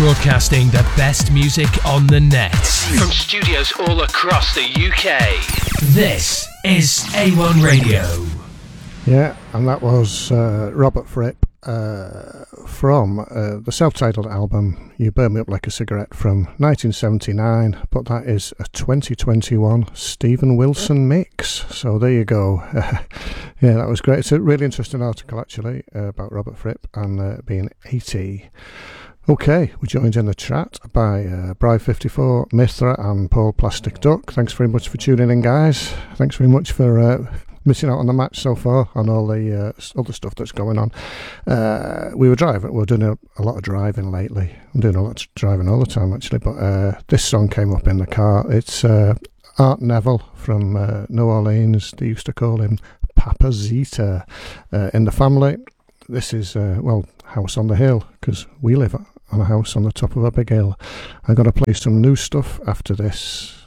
Broadcasting the best music on the net. From studios all across the UK. This is A1 Radio. Yeah, and that was Robert Fripp from the self-titled album You Burn Me Up Like a Cigarette from 1979, but that is a 2021 Steven Wilson mix, so there you go. Yeah, that was great. It's a really interesting article actually about Robert Fripp and being 80. Okay, we're joined in the chat by Bri54, Mithra and Paul Plastic Duck. Thanks very much for tuning in, guys. Thanks very much for missing out on the match so far and all the other stuff that's going on. We were doing a lot of driving lately. I'm doing a lot of driving all the time actually, but this song came up in the car. It's Art Neville from New Orleans. They used to call him Papa Zita in the family. This is House on the Hill, because we live on a house on the top of a big hill. I'm going to play some new stuff after this.